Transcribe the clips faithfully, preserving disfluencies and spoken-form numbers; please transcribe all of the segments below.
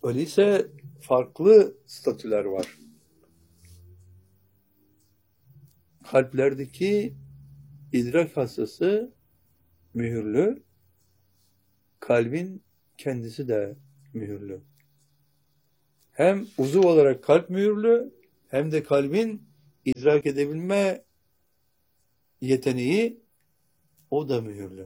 Öyleyse farklı statüler var. Kalplerdeki idrak hastası mühürlü, kalbin kendisi de mühürlü. Hem uzuv olarak kalp mühürlü, hem de kalbin idrak edebilme yeteneği o da mühürlü.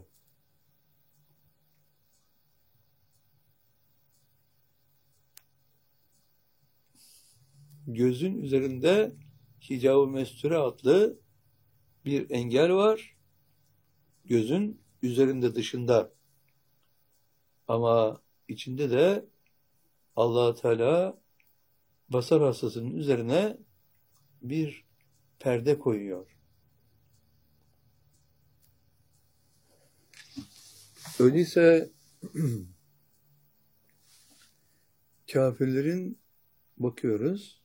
Gözün üzerinde hicab-ı mesture adlı bir engel var. Gözün üzerinde, dışında. Ama içinde de Allah Teala basar hastasının üzerine bir perde koyuyor. Öyleyse kafirlerin bakıyoruz,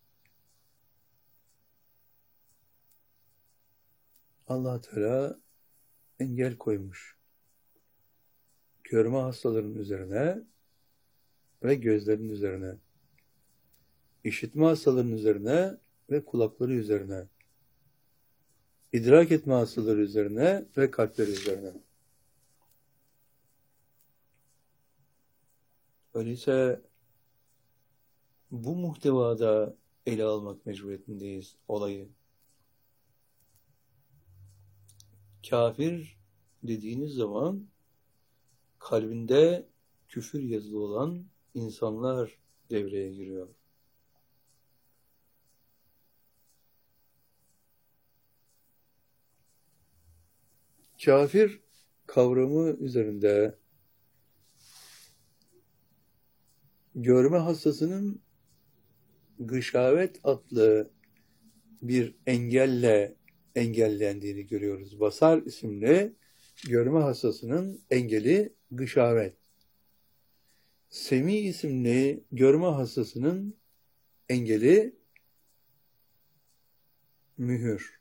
Allah Teala engel koymuş. Görme hastalarının üzerine ve gözlerinin üzerine. İşitme hastalarının üzerine ve kulakları üzerine. İdrak etme hastaları üzerine ve kalpleri üzerine. Öyleyse bu muhtevada ele almak mecburiyetindeyiz olayı. Kafir dediğiniz zaman kalbinde küfür yazılı olan insanlar devreye giriyor. Kafir kavramı üzerinde görme hastasının gışavet adlı bir engelle engellendiğini görüyoruz. Basar isimli görme hastasının engeli gışavet. Semi isimli görme hastasının engeli mühür.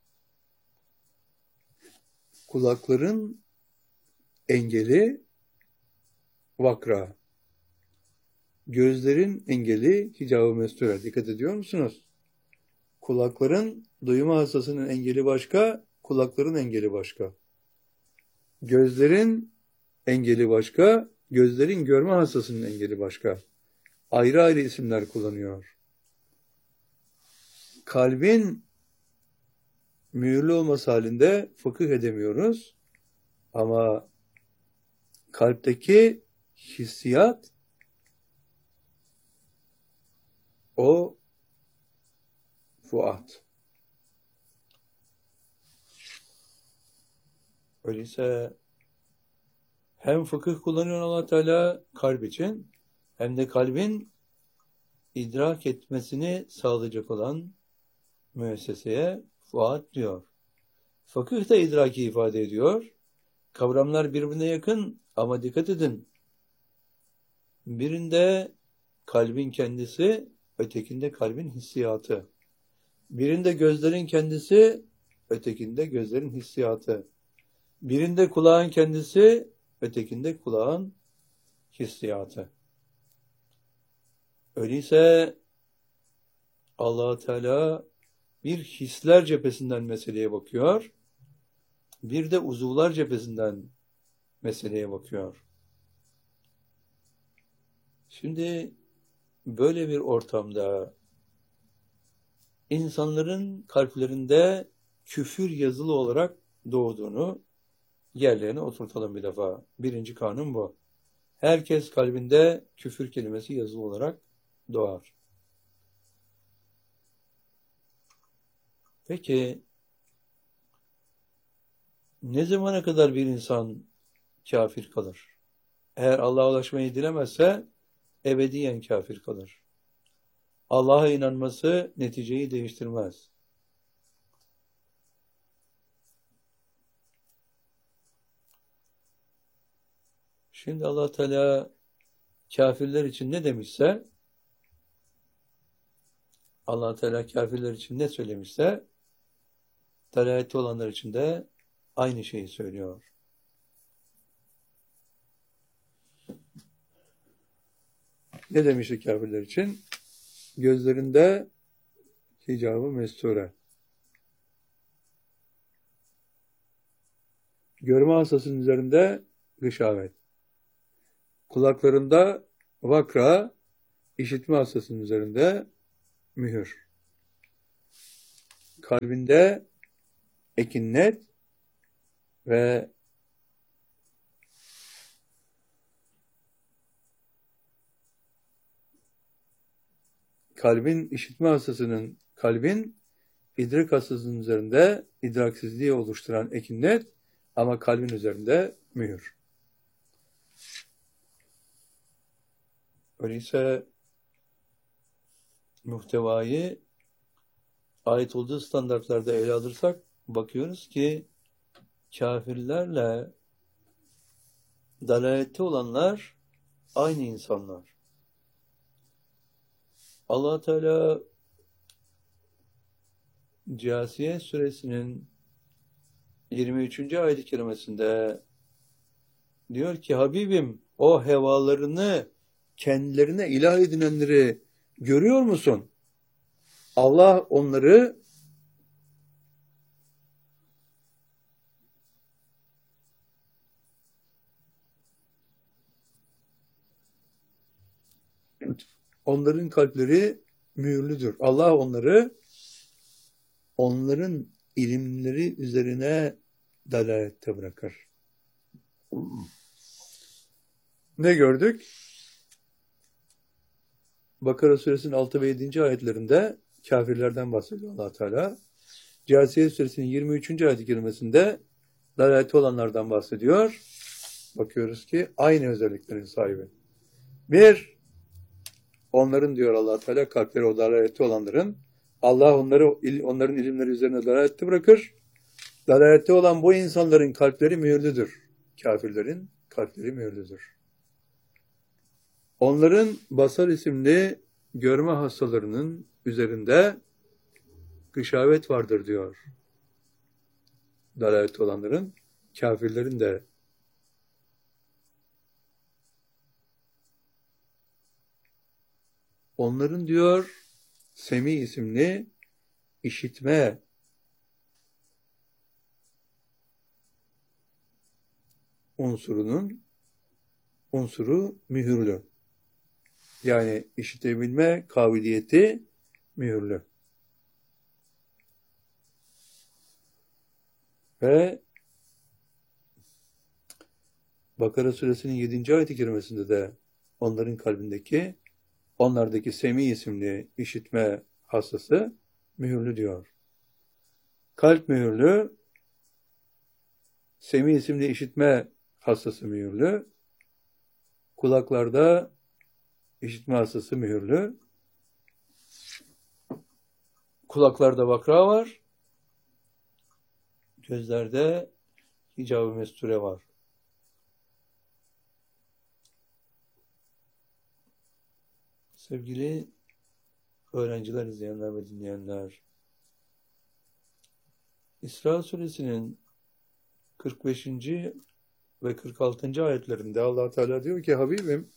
Kulakların engeli vakra. Gözlerin engeli hicab-ı mesture. Dikkat ediyor musunuz? Kulakların duyma hastasının engeli başka, kulakların engeli başka. Gözlerin engeli başka, gözlerin görme hastasının engeli başka. Ayrı ayrı isimler kullanıyor. Kalbin mühürlü olması halinde fıkıh edemiyoruz. Ama kalpteki hissiyat o fuat. Öyleyse hem fıkıh kullanıyor Allah Teala kalp için, hem de kalbin idrak etmesini sağlayacak olan müesseseye fuat diyor. Fıkıh da idraki ifade ediyor. Kavramlar birbirine yakın ama dikkat edin. Birinde kalbin kendisi, ötekinde kalbin hissiyatı. Birinde gözlerin kendisi, ötekinde gözlerin hissiyatı. Birinde kulağın kendisi, ötekinde kulağın hissiyatı. Öyleyse Allah Teala bir hisler cephesinden meseleye bakıyor, bir de uzuvlar cephesinden meseleye bakıyor. Şimdi böyle bir ortamda insanların kalplerinde küfür yazılı olarak doğduğunu yerlerine oturtalım bir defa. Birinci kanun bu. Herkes kalbinde küfür kelimesi yazılı olarak doğar. Peki ne zamana kadar bir insan kafir kalır? Eğer Allah'a ulaşmayı dilemezse ebediyen kafir kalır. Allah'a inanması neticeyi değiştirmez. Şimdi Allah Teala kafirler için ne demişse, Allah Teala kafirler için ne söylemişse, dalalette olanlar için de aynı şeyi söylüyor. Ne demişti kafirler için? Gözlerinde hicab-ı mesture. Görme hastasının üzerinde gışavet. Kulaklarında vakra, işitme hastasının üzerinde mühür. Kalbinde ekinnet ve kalbin işitme hastasının, kalbin idrak hastasının üzerinde idraksizliği oluşturan ekinnet ama kalbin üzerinde mühür. Öyleyse muhtevayı ait olduğu standartlarda ele alırsak bakıyoruz ki kafirlerle dalalette olanlar aynı insanlar. Allah Teala Câsiye suresinin yirmi üçüncü ayet-i kerimesinde diyor ki Habibim o hevalarını kendilerine ilah edinenleri görüyor musun? Allah onları onların kalpleri mühürlüdür. Allah onları onların ilimleri üzerine dalalette bırakır. Ne gördük? Bakara suresinin altı ve yedinci ayetlerinde kafirlerden bahsediyor Allah Teala. Câsiye suresinin yirmi üçüncü ayet-i kerimesinde dalalette olanlardan bahsediyor. Bakıyoruz ki aynı özelliklerin sahibi. Bir, onların diyor Allah Teala kalpleri o dalalette olanların Allah onları onların ilimleri üzerine dalalette bırakır. Dalalette olan bu insanların kalpleri mühürlüdür. Kafirlerin kalpleri mühürlüdür. Onların basar isimli görme hastalarının üzerinde gışavet vardır diyor. Dalalette olanların, kafirlerin de onların diyor semi isimli işitme unsurunun unsuru mühürlü. Yani işitebilme kabiliyeti mühürlü. Ve Bakara suresinin yedinci ayet-i kerimesinde de onların kalbindeki onlardaki semi isimli işitme hastası mühürlü diyor. Kalp mühürlü, semi isimli işitme hastası mühürlü, kulaklarda işitme hastası mühürlü, kulaklarda vakra var, gözlerde hicab-ı mesture var. Sevgili öğrenciler, izleyenler ve dinleyenler, İsra suresinin kırk beşinci ve kırk altıncı ayetlerinde Allah Teala diyor ki Habibim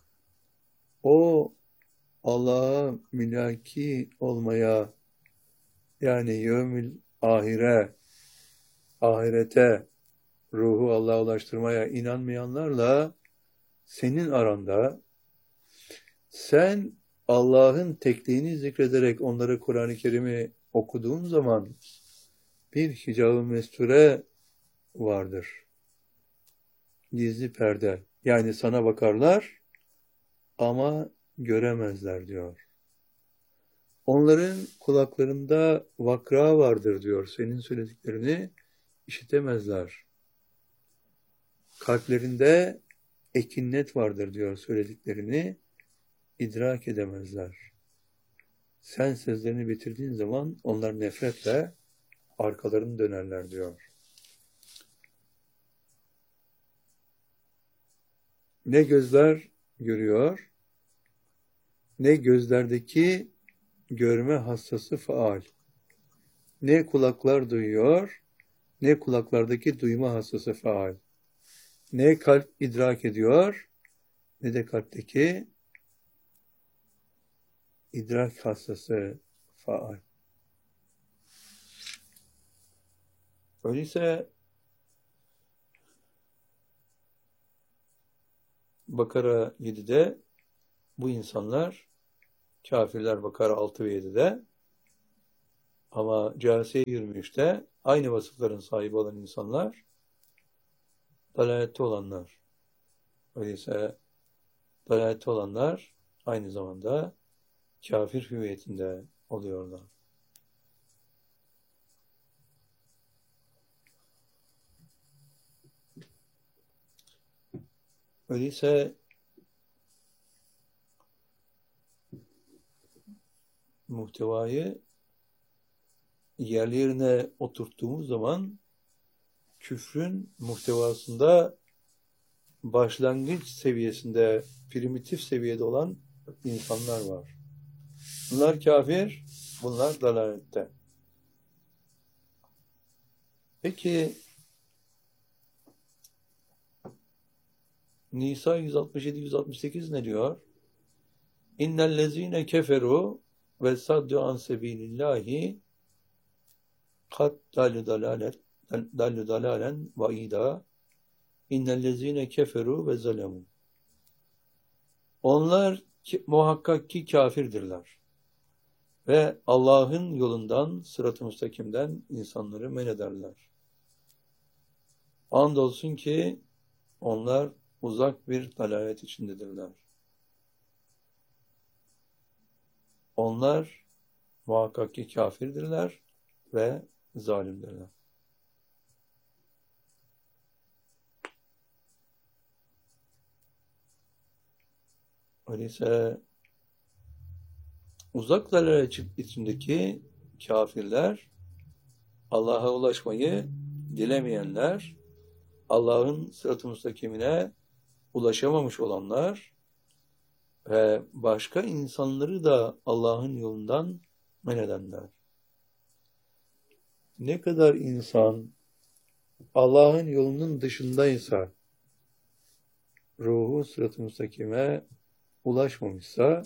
o Allah'a mülaki olmaya yani yevmil ahire ahirete ruhu Allah'a ulaştırmaya inanmayanlarla senin aranda sen Allah'ın tekliğini zikrederek onlara Kur'an-ı Kerim'i okuduğun zaman bir hicab-ı mesture vardır. Gizli perde. Yani sana bakarlar ama göremezler diyor. Onların kulaklarında vakra vardır diyor. Senin söylediklerini işitemezler. Kalplerinde ekinnet vardır diyor. Söylediklerini idrak edemezler. Sen sözlerini bitirdiğin zaman onlar nefretle arkalarını dönerler diyor. Ne gözler görüyor, ne gözlerdeki görme hastası faal, ne kulaklar duyuyor, ne kulaklardaki duyma hastası faal, ne kalp idrak ediyor, ne de kalpteki idrak hastası faal. Öyleyse Bakara yedide bu insanlar, kafirler Bakara altı ve yedide, ama Câsiye yirmi üçte aynı vasıfların sahibi olan insanlar dalalette olanlar. Öyleyse dalalette olanlar aynı zamanda kafir hüviyetinde oluyorlar. Öyleyse muhtevayı yerli yerine oturttuğumuz zaman küfrün muhtevasında başlangıç seviyesinde, primitif seviyede olan insanlar var. Bunlar kafir, bunlar dalalette. Peki Nisa yüz altmış yedi yüz altmış sekiz ne diyor? İnnellezîne keferu ve saddu an sebilillahi kat dallu dalalet dallu dalalen ve ida innellezîne keferu ve zalemu. Onlar ki, muhakkak ki kafirdirler ve Allah'ın yolundan, sırat-ı müstakimden insanları men ederler. Andolsun ki onlar uzak bir dalalet içindedirler. Onlar muhakkak ki kafirdirler ve zalimdirler. Öyleyse uzak dalalet içindeki kafirler, Allah'a ulaşmayı dilemeyenler, Allah'ın sırat-ı müstakimine ulaşamamış olanlar ve başka insanları da Allah'ın yolundan men edenler. Ne kadar insan Allah'ın yolunun dışındaysa, ruhu sırat-ı müstakime ulaşmamışsa,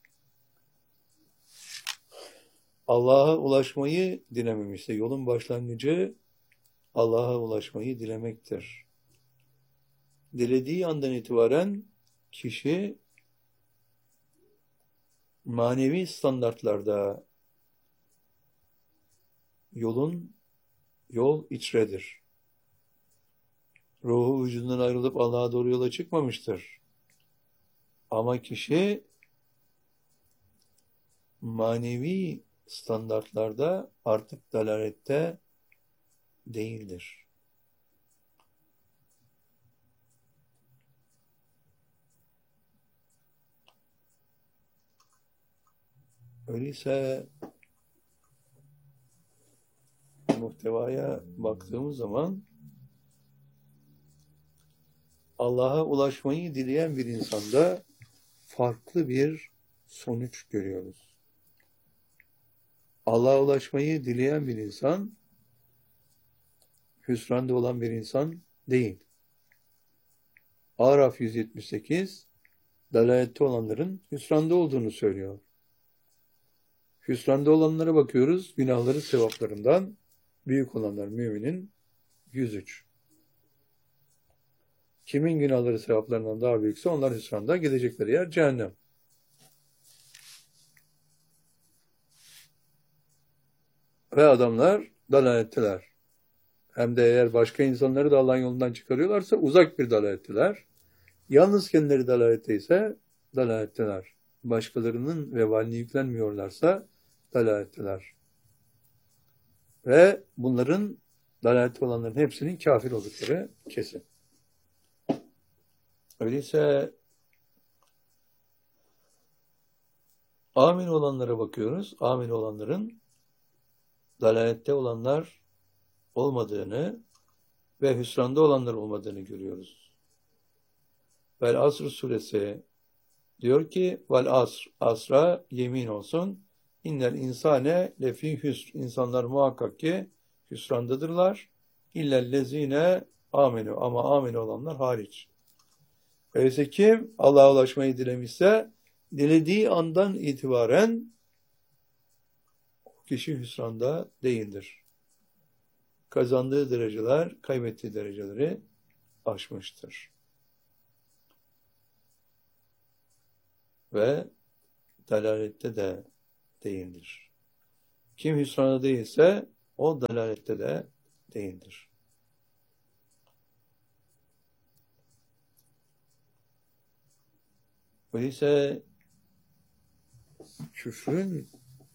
Allah'a ulaşmayı dilememişse, yolun başlangıcı Allah'a ulaşmayı dilemektir. Dilediği andan itibaren kişi manevi standartlarda yolun yol içredir. Ruhu vücudundan ayrılıp Allah'a doğru yola çıkmamıştır. Ama kişi manevi standartlarda artık dalalette değildir. Öyleyse muhtevaya baktığımız zaman Allah'a ulaşmayı dileyen bir insanda farklı bir sonuç görüyoruz. Allah'a ulaşmayı dileyen bir insan hüsranda olan bir insan değil. Araf yüz yetmiş sekiz dalalette olanların hüsranda olduğunu söylüyor. Hüsranda olanlara bakıyoruz. Günahları sevaplarından büyük olanlar müminin yüz üç. Kimin günahları sevaplarından daha büyükse onlar hüsranda, gidecekleri yer cehennem. Ve adamlar dalaletteler. Hem de eğer başka insanları da Allah'ın yolundan çıkarıyorlarsa uzak bir dalaletteler. Yalnız kendileri dalalette ise dalaletteler. Başkalarının vebalini yüklenmiyorlarsa dalaletteler. Ve bunların, dalalette olanların hepsinin kafir oldukları kesin. Öyleyse amin olanlara bakıyoruz. Amin olanların dalalette olanlar olmadığını ve hüsranda olanlar olmadığını görüyoruz. Vel Asr suresi diyor ki vel asr, asra yemin olsun, innel insane lefi hüsr, insanlar muhakkak ki hüsrandadırlar, illellezine amenu, ama amin olanlar hariç. Öyleyse kim Allah'a ulaşmayı dilemişse dilediği andan itibaren o kişi hüsranda değildir. Kazandığı dereceler, kaybettiği dereceleri aşmıştır. Ve dalalette de değildir. Kim hüsranda değilse o dalalette de değildir. Öyleyse küfrün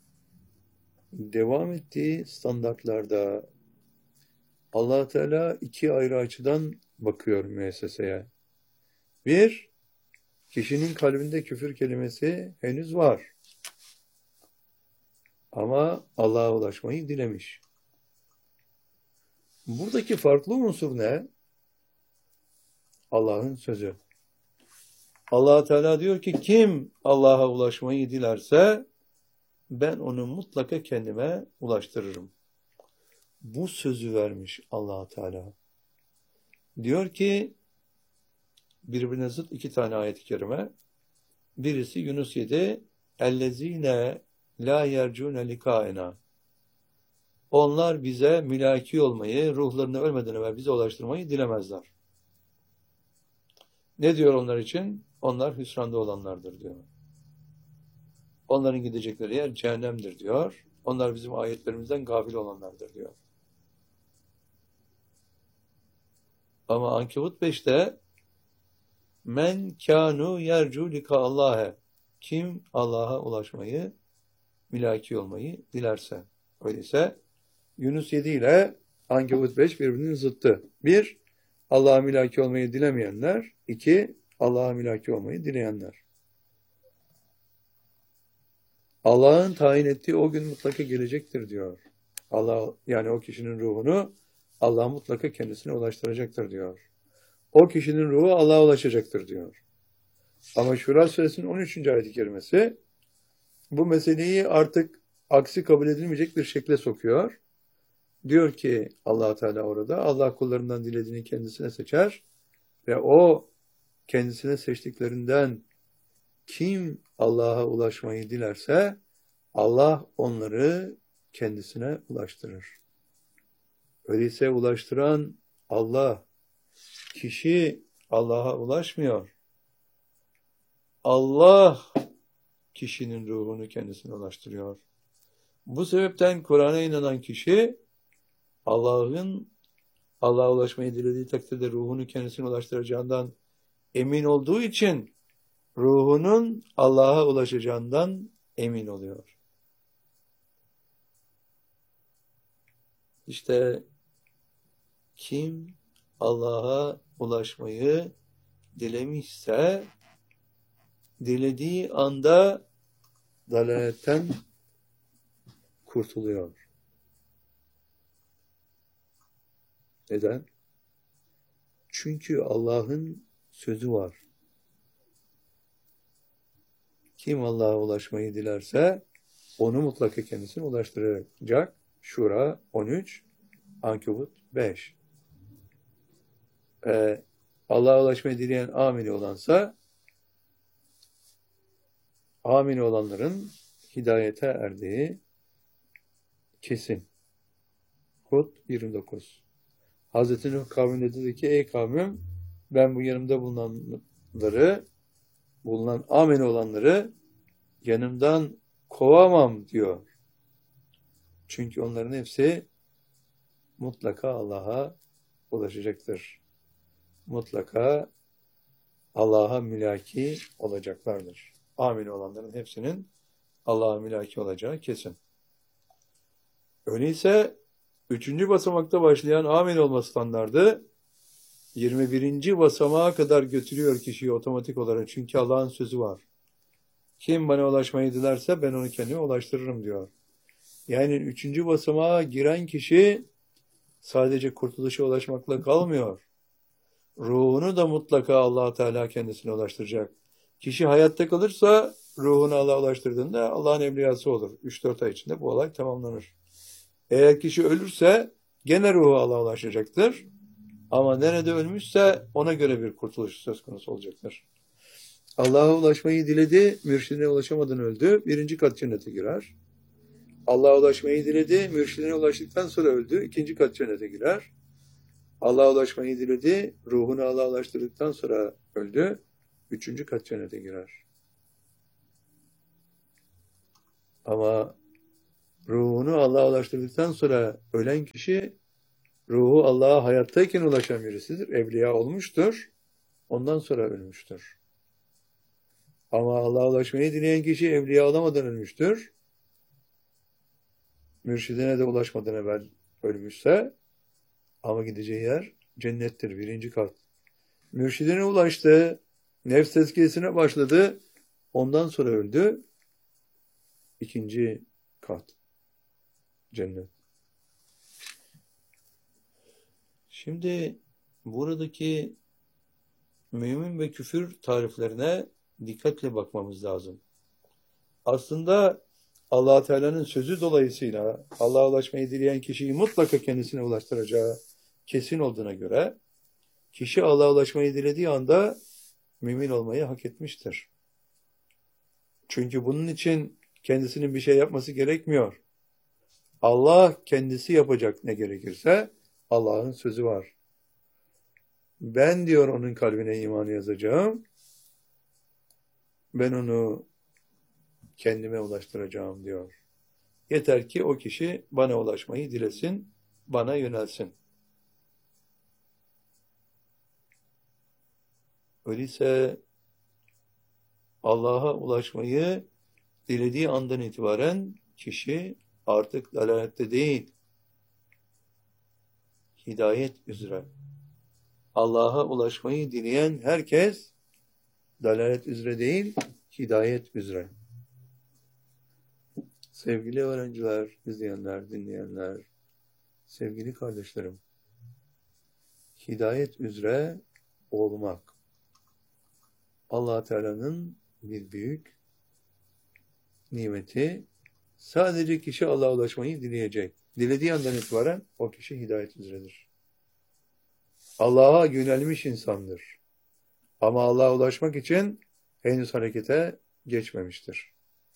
devam ettiği standartlarda Allah Teala iki ayrı açıdan bakıyor müesseseye. Bir, kişinin kalbinde küfür kelimesi henüz var. Ama Allah'a ulaşmayı dilemiş. Buradaki farklı unsur ne? Allah'ın sözü. Allah Teala diyor ki kim Allah'a ulaşmayı dilerse ben onu mutlaka kendime ulaştırırım. Bu sözü vermiş Allah Teala. Diyor ki birbirine zıt iki tane ayet-i kerime. Birisi Yunus yedi. Ellezine la yercune likaena. Onlar bize mülaki olmayı, ruhlarını ölmeden evvel bize ulaştırmayı dilemezler. Ne diyor onlar için? Onlar hüsranda olanlardır diyor. Onların gidecekleri yer cehennemdir diyor. Onlar bizim ayetlerimizden gafil olanlardır diyor. Ama Ankebut beşte men kânu yercu lika Allah'e. Kim Allah'a ulaşmayı, mülaki olmayı dilerse. Öyleyse Yunus yedi ile Ankebut beş birbirinin zıttı. Bir, Allah'a mülaki olmayı dilemeyenler. İki, Allah'a mülaki olmayı dileyenler. Allah'ın tayin ettiği o gün mutlaka gelecektir diyor. Allah, yani o kişinin ruhunu Allah mutlaka kendisine ulaştıracaktır diyor. O kişinin ruhu Allah'a ulaşacaktır diyor. Ama Şura Suresinin on üçüncü ayet-i kerimesi bu meseleyi artık aksi kabul edilmeyecek bir şekle sokuyor. Diyor ki Allah Teala orada Allah kullarından dilediğini kendisine seçer ve o kendisine seçtiklerinden kim Allah'a ulaşmayı dilerse Allah onları kendisine ulaştırır. Öyleyse ulaştıran Allah, kişi Allah'a ulaşmıyor. Allah kişinin ruhunu kendisine ulaştırıyor. Bu sebepten Kur'an'a inanan kişi Allah'ın Allah'a ulaşmayı dilediği takdirde ruhunu kendisine ulaştıracağından emin olduğu için ruhunun Allah'a ulaşacağından emin oluyor. İşte kim Allah'a ulaşmayı dilemişse dilediği anda dalaletten kurtuluyor. Neden? Çünkü Allah'ın sözü var. Kim Allah'a ulaşmayı dilerse onu mutlaka kendisine ulaştıracak. Şura on üç, Ankebut beş. Ee, Allah'a ulaşmayı dileyen amini olansa amini olanların hidayete erdiği kesin. Hud yirmi dokuz. Hazreti Nuh kavmine dedi ki ey kavmim ben bu yanımda bulunanları bulunan ameni olanları yanımdan kovamam diyor. Çünkü onların hepsi mutlaka Allah'a ulaşacaktır. Mutlaka Allah'a mülaki olacaklardır. Amin olanların hepsinin Allah'a mülaki olacağı kesin. Öyleyse üçüncü basamakta başlayan amin olma standardı yirmi birinci basamağa kadar götürüyor kişiyi otomatik olarak. Çünkü Allah'ın sözü var. Kim bana ulaşmayı dilerse ben onu kendime ulaştırırım diyor. Yani üçüncü basamağa giren kişi sadece kurtuluşa ulaşmakla kalmıyor. Ruhunu da mutlaka Allah Teala kendisine ulaştıracak. Kişi hayatta kalırsa ruhunu Allah'a ulaştırdığında Allah'ın evliyası olur. üç dört ay içinde bu olay tamamlanır. Eğer kişi ölürse gene ruhu Allah'a ulaşacaktır. Ama nerede ölmüşse ona göre bir kurtuluş söz konusu olacaktır. Allah'a ulaşmayı diledi, mürşidine ulaşamadan öldü. Birinci kat cennete girer. Allah'a ulaşmayı diledi, mürşidine ulaştıktan sonra öldü. İkinci kat cennete girer. Allah'a ulaşmayı diledi, ruhunu Allah'a ulaştırdıktan sonra öldü. Üçüncü kat cennete girer. Ama ruhunu Allah'a ulaştırdıktan sonra ölen kişi, ruhu Allah'a hayattayken ulaşan birisidir. Evliya olmuştur. Ondan sonra ölmüştür. Ama Allah'a ulaşmayı dileyen kişi evliya olamadan ölmüştür. Mürşidine de ulaşmadan evvel ölmüşse, ama gideceği yer cennettir, birinci kat. Mürşidine ulaştı, nefs tezkiyesine başladı, ondan sonra öldü. İkinci kat, cennet. Şimdi buradaki mümin ve küfür tariflerine dikkatle bakmamız lazım. Aslında Allah Teala'nın sözü dolayısıyla Allah'a ulaşmayı dileyen kişiyi mutlaka kendisine ulaştıracağı kesin olduğuna göre, kişi Allah'a ulaşmayı dilediği anda mümin olmayı hak etmiştir. Çünkü bunun için kendisinin bir şey yapması gerekmiyor. Allah kendisi yapacak ne gerekirse. Allah'ın sözü var. Ben diyor onun kalbine imanı yazacağım. Ben onu kendime ulaştıracağım diyor. Yeter ki o kişi bana ulaşmayı dilesin, bana yönelsin. Öyleyse Allah'a ulaşmayı dilediği andan itibaren kişi artık dalalette değil, hidayet üzere. Allah'a ulaşmayı dileyen herkes dalalet üzere değil, hidayet üzere. Sevgili öğrenciler, izleyenler, dinleyenler, sevgili kardeşlerim, hidayet üzere olmak Allah Teala'nın bir büyük nimeti. Sadece kişi Allah'a ulaşmayı dileyecek. Dilediği andan itibaren o kişi hidayet üzeredir. Allah'a yönelmiş insandır. Ama Allah'a ulaşmak için henüz harekete geçmemiştir.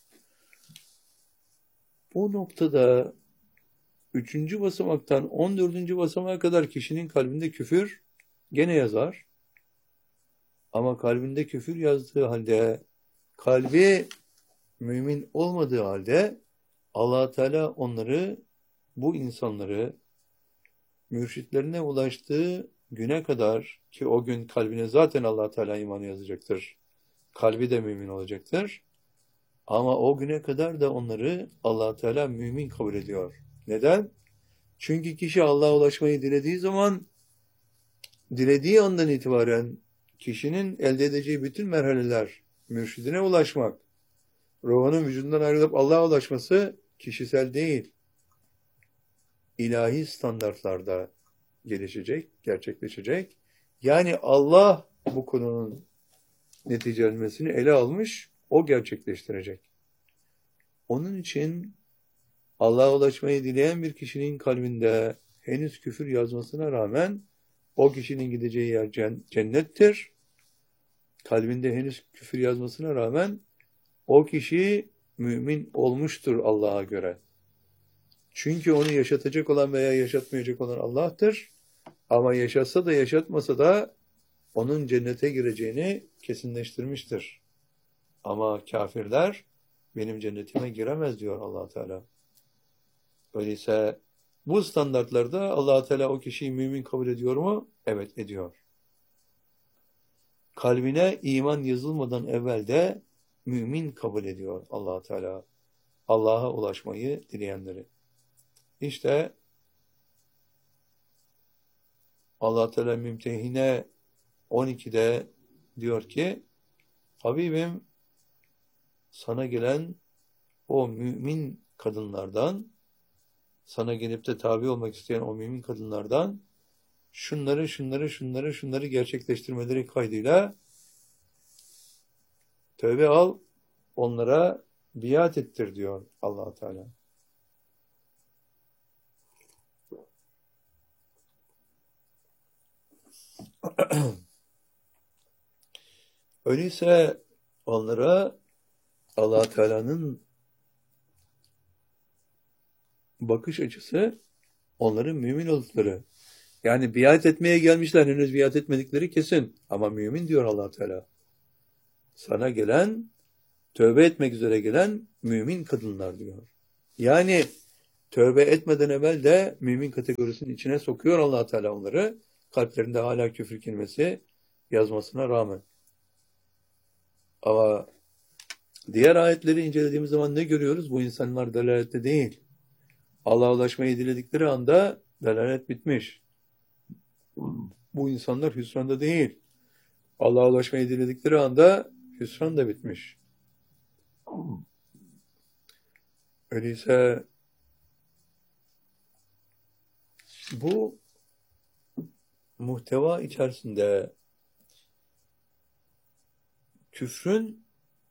Bu noktada üçüncü basamaktan on dördüncü basamağa kadar kişinin kalbinde küfür gene yazar. Ama kalbinde küfür yazdığı halde, kalbi mümin olmadığı halde Allah Teala onları, bu insanları mürşitlerine ulaştığı güne kadar, ki o gün kalbine zaten Allah Teala imanı yazacaktır. Kalbi de mümin olacaktır. Ama o güne kadar da onları Allah Teala mümin kabul ediyor. Neden? Çünkü kişi Allah'a ulaşmayı dilediği zaman, dilediği andan itibaren kişinin elde edeceği bütün merhaleler, mürşidine ulaşmak, ruhunun vücudundan ayrılıp Allah'a ulaşması kişisel değil, ilahi standartlarda gelişecek, gerçekleşecek. Yani Allah bu konunun neticelenmesini ele almış, o gerçekleştirecek. Onun için Allah'a ulaşmayı dileyen bir kişinin kalbinde henüz küfür yazmasına rağmen o kişinin gideceği yer cennettir. Kalbinde henüz küfür yazmasına rağmen o kişi mümin olmuştur Allah'a göre. Çünkü onu yaşatacak olan veya yaşatmayacak olan Allah'tır. Ama yaşatsa da yaşatmasa da onun cennete gireceğini kesinleştirmiştir. Ama kafirler benim cennetime giremez diyor Allah Teala. Öyleyse bu standartlarda Allah Teala o kişiyi mümin kabul ediyor mu? Evet, ediyor. Kalbine iman yazılmadan evvel de mümin kabul ediyor Allah Teala. Allah'a ulaşmayı dileyenleri. İşte Allah Teala Mümtehine on ikide diyor ki, Habibim, sana gelen o mümin kadınlardan, sana gelip de tabi olmak isteyen o mümin kadınlardan şunları, şunları, şunları, şunları gerçekleştirmeleri kaydıyla tövbe al, onlara biat ettir diyor Allah Teala. Öyleyse onlara Allah Teala'nın bakış açısı onların mümin oldukları. Yani biat etmeye gelmişler, henüz biat etmedikleri kesin. Ama mümin diyor Allah Teala. Sana gelen, tövbe etmek üzere gelen mümin kadınlar diyor. Yani tövbe etmeden evvel de mümin kategorisinin içine sokuyor Allah Teala onları. Kalplerinde hala küfür kelimesi yazmasına rağmen. Ama diğer ayetleri incelediğimiz zaman ne görüyoruz? Bu insanlar dalalette değil. Allah'a ulaşmayı diledikleri anda dalalet bitmiş. Bu insanlar hüsranda değil. Allah'a ulaşmayı diledikleri anda hüsran da bitmiş. Öyleyse bu muhteva içerisinde küfrün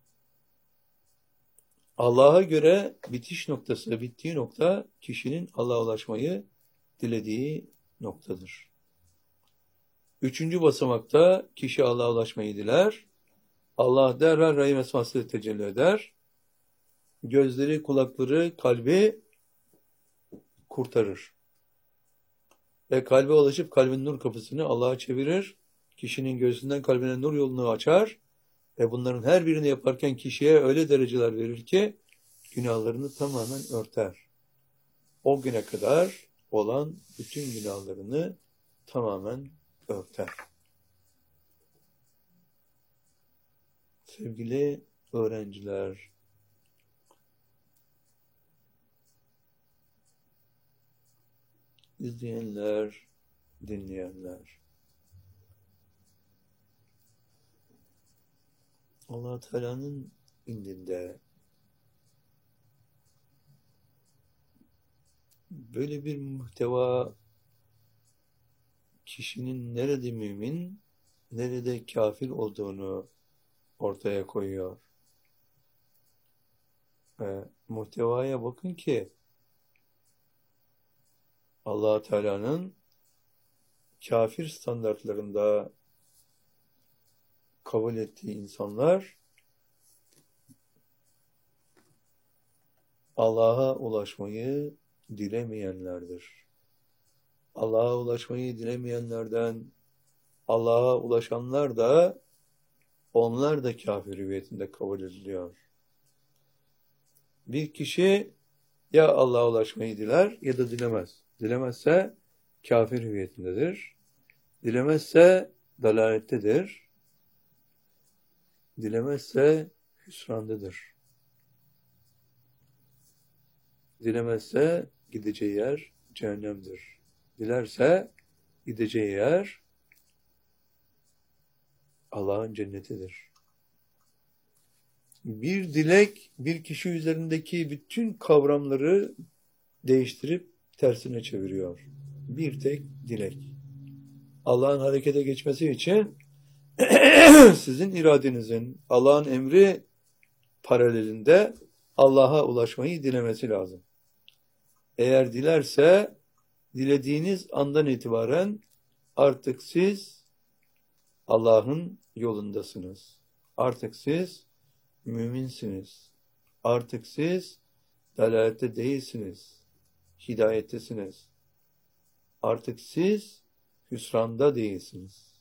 Allah'a göre bitiş noktası, bittiği nokta kişinin Allah'a ulaşmayı dilediği noktadır. Üçüncü basamakta kişi Allah'a ulaşmayı diler. Allah derhal rahim esmasıyla tecelli eder. Gözleri, kulakları, kalbi kurtarır. Ve kalbe ulaşıp kalbin nur kapısını Allah'a çevirir. Kişinin gözünden kalbine nur yolunu açar. Ve bunların her birini yaparken kişiye öyle dereceler verir ki günahlarını tamamen örter. O güne kadar olan bütün günahlarını tamamen örter. Sevgili öğrenciler, izleyenler, dinleyenler, Allah Teala'nın indinde böyle bir muhteva kişinin nerede mümin, nerede kafir olduğunu ortaya koyuyor. Ve muhtevaya bakın ki Allah Teala'nın kafir standartlarında kabul ettiği insanlar Allah'a ulaşmayı dilemeyenlerdir. Allah'a ulaşmayı dilemeyenlerden Allah'a ulaşanlar da onlar da kafir hüviyetinde kabul ediliyor. Bir kişi ya Allah'a ulaşmayı diler ya da dilemez. Dilemezse kafir hüviyetindedir. Dilemezse dalalettedir. Dilemezse hüsrandadır. Dilemezse gideceği yer cehennemdir. Dilerse gideceği yer Allah'ın cennetidir. Bir dilek bir kişi üzerindeki bütün kavramları değiştirip tersine çeviriyor. Bir tek dilek. Allah'ın harekete geçmesi için sizin iradenizin Allah'ın emri paralelinde Allah'a ulaşmayı dilemesi lazım. Eğer dilerse dilediğiniz andan itibaren artık siz Allah'ın yolundasınız. Artık siz müminsiniz. Artık siz dalalette değilsiniz. Hidayettesiniz. Artık siz hüsranda değilsiniz.